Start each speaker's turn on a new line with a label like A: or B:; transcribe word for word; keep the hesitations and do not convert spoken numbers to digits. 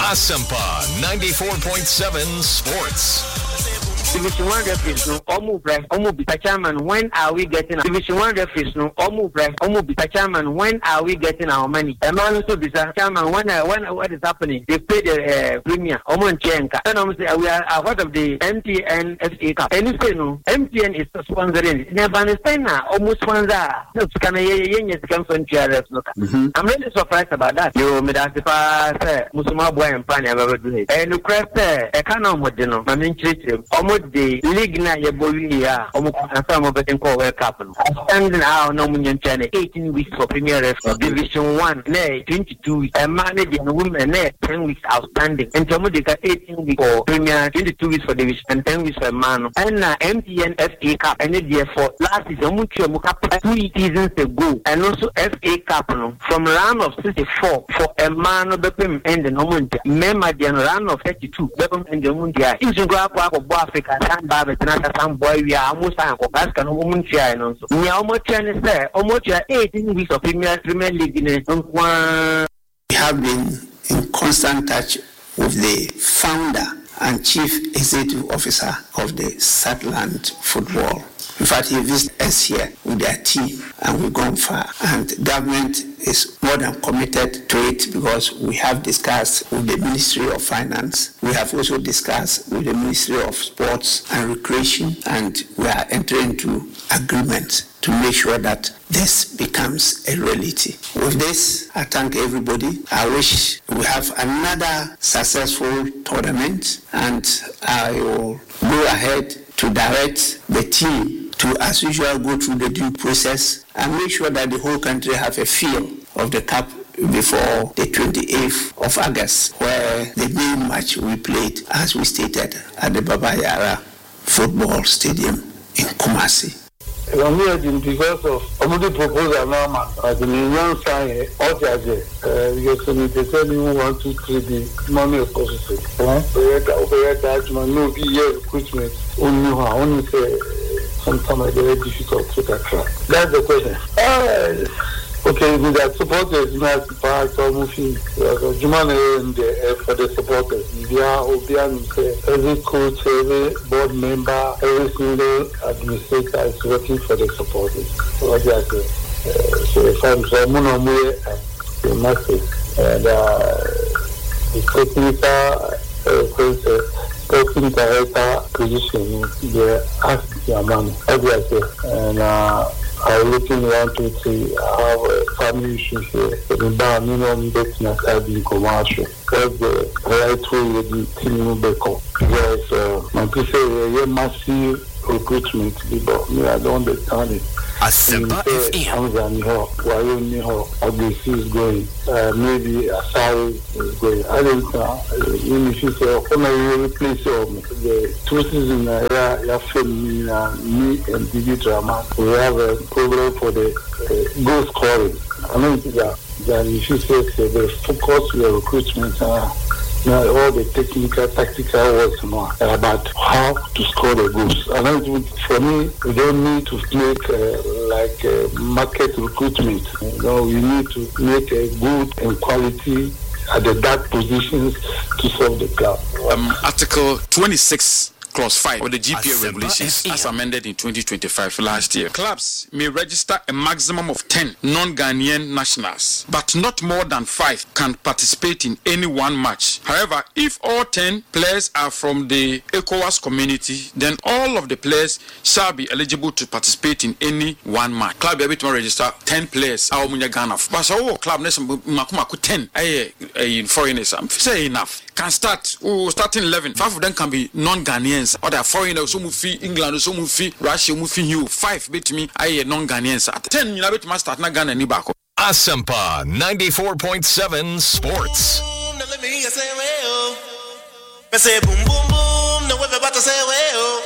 A: Asempa ninety-four point seven Sports.
B: Division one referees no omu press omu bita chairman, when are we getting our Division one referees no omu press omu bita chairman, when are we getting our money? A man also bita chairman, when uh, when what is happening? They pay the uh, premier omu nchenka. And I'm say we are part of the M T N F A Cup. And you say no, M T N is sponsoring. In Afghanistan now, almost sponsor. No, can I yenye come from T R F no? I'm really surprised about that. You me that if I say Musuma boy and pani ever do it. And you craft a canon with you know. I mean, almost the league na yebolia omo answer betting call World Cup standing out no munyan chane eighteen weeks for Premier Ref Division one na twenty-two weeks and manage and women na ten weeks outstanding and tomo de ka eighteen weeks for Premier, twenty-two weeks for Division and ten weeks for man and na M T N F A Cup and there for last season omo twa cup two seasons ago and also F A Cup no from round of sixty-four for a man no bepem end no muntia member the round of thirty-two bepem end no muntia isu go akwa akwa Africa and Baba Tanaka boy, we are almost an Alaska no woman chair. We are almost trying to say almost eighteen weeks of Premier Premier League in a
C: We have been in constant touch with the founder and chief executive officer of the Sutherland Football. In fact, he visited us here with their team and we've gone far. And the government is more than committed to it because we have discussed with the Ministry of Finance. We have also discussed with the Ministry of Sports and Recreation, and we are entering into agreements to make sure that this becomes a reality. With this, I thank everybody. I wish we have another successful tournament, and I will go ahead to direct the team to, as usual, go through the due process and make sure that the whole country have a feel of the cup before the twenty-eighth of August, where the main match we played, as we stated, at the Baba Yara Football Stadium in Kumasi.
D: I'm here because of the proposal now, as the young sign, all the because they tell me one, two, three, the money of course. Over that, man, no be here recruitment. Only only say sometimes very difficult to track. That's the question. Uh, Okay, with that supporters, you know, part of moving, Jumane and for the supporters, India, Obian, every coach, every board member, every single administrator is working for the supporters. So, if I'm so monomwe, the message, and the technical, sporting director position, they ask their money, obviously, and uh, I'm looking one, two, three. I have a family issue here. The bar minimum betting aside the commercial. Because the right way the team will become. Yes, uh, my people say a massive recruitment, but me, I don't understand it.
A: Asempa F M.
D: Tanzania, Wyoming, August is going. Uh, maybe Asari is going. I don't know. Even if you say, "Oh, my replace the two seasons, yeah, film me and Didi Drama. We have a program for the uh, goal scoring. I mean, that that if you say the focus with the recruitment. Uh, Now, all the technical, tactical words now about how to score the goals. And for me, we don't need to make uh, like uh, market recruitment. You know, we need to make a good and quality at the dark positions to solve the club.
E: Um, Article twenty-six. Clause five of the G P A regulations as amended in twenty twenty-five last year. Clubs may register a maximum of ten non-Ghanaian nationals, but not more than five can participate in any one match. However, if all ten players are from the ECOWAS community, then all of the players shall be eligible to participate in any one match. Club be able to register ten players. Our Munya Ghana. But so club nation makumaku ten. Aye, foreigners. I'm say enough. Can start. Oh, starting eleven. Five of them can be non-Ghanaians. Other foreigners, some move England, some move Russia, move you. Five bet me, I non-Ghanaians. At ten, you know, bet me start na Ghana ni bako.
A: Asempa ninety-four point seven Sports.
F: Let me say, well, say boom boom boom. No, we're about to say, well.